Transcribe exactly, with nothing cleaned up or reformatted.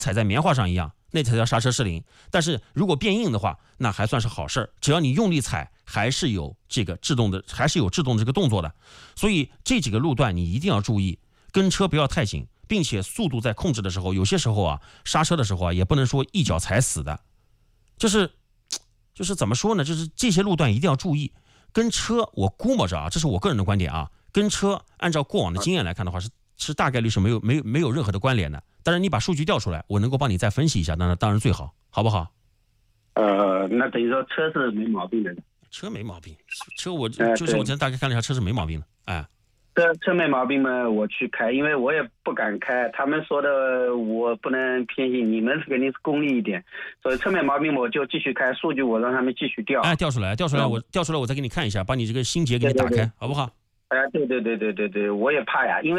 踩在棉花上一样，那才叫刹车失灵。但是如果变硬的话，那还算是好事儿，只要你用力踩，还是有这个制动的，还是有制动这个动作的。所以这几个路段你一定要注意，跟车不要太紧，并且速度在控制的时候，有些时候啊，刹车的时候啊，也不能说一脚踩死的，就是就是怎么说呢？就是这些路段一定要注意。跟车我估摸着啊，这是我个人的观点啊，跟车按照过往的经验来看的话，是是大概率是没有没有没有任何的关联的。当然你把数据调出来，我能够帮你再分析一下，当然当然最好，好不好？ 呃，那等于说车是没毛病的。 车没毛病，车我就是我今天大概看了一下，车是没毛病的，哎。 车车没毛病嘛，我去开，因为我也不敢开。他们说的我不能偏心，你们肯定是功利一点，所以车没毛病我就继续开，数据我让他们继续调。 哎，调出来，调出来，我调出来，我再给你看一下，把你这个心结给你打开， 对对对， 好不好？ 哎，对对对对对对，我也怕呀，因为。